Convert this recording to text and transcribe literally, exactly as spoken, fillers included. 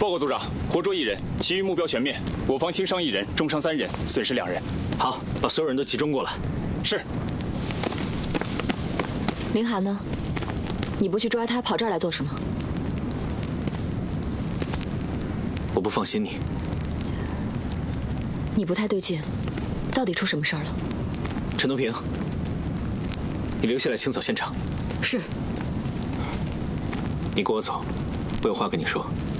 报告组长，活捉一人，其余目标全灭。我方轻伤一人，重伤三人，损失两人。 好，把所有人都集中过来。 是。 林寒呢？你不去抓他，跑这儿来做什么？ 我不放心你。 你不太对劲，到底出什么事儿了？ 陈东平，你留下来清扫现场。 是。 你跟我走，我有话跟你说。